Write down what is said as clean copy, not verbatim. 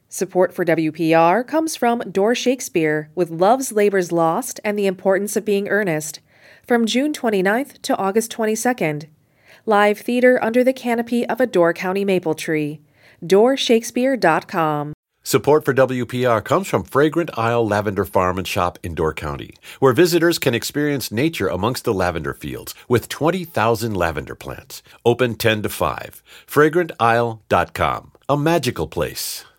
Support for WPR comes from Door Shakespeare with Love's Labor's Lost and the Importance of Being Earnest from June 29th to August 22nd. Live theater under the canopy of a Door County maple tree. DoorShakespeare.com. Support for WPR comes from Fragrant Isle Lavender Farm and Shop in Door County, where visitors can experience nature amongst the lavender fields with 20,000 lavender plants. Open 10 to 5. FragrantIsle.com. A magical place.